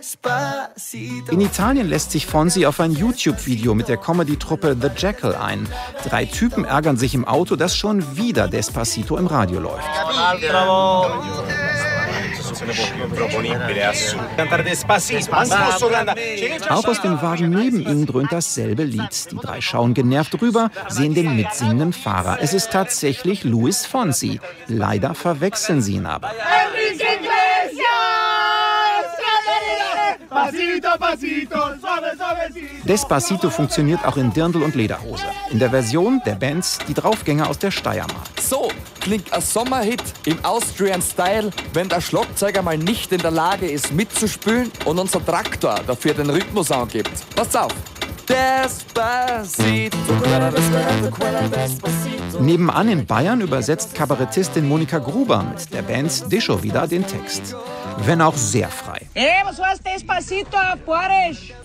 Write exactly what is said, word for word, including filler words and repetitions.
In Italien lässt sich Fonsi auf ein YouTube-Video mit der Comedy-Truppe The Jackal ein. Drei Typen ärgern sich im Auto, dass schon wieder Despacito im Radio läuft. Auch aus dem Wagen neben ihnen dröhnt dasselbe Lied. Die drei schauen genervt rüber, sehen den mitsingenden Fahrer. Es ist tatsächlich Luis Fonsi. Leider verwechseln sie ihn aber. Despacito funktioniert auch in Dirndl und Lederhose. In der Version der Bands Die Draufgänger aus der Steiermark. So klingt ein Sommerhit im Austrian Style, wenn der Schlagzeuger mal nicht in der Lage ist mitzuspielen und unser Traktor dafür den Rhythmus angibt. Passt auf! Despacito. Nebenan in Bayern übersetzt Kabarettistin Monika Gruber mit der Band Discho wieder den Text. Wenn auch sehr frei. Hey, was heißt Despacito auf Borisch?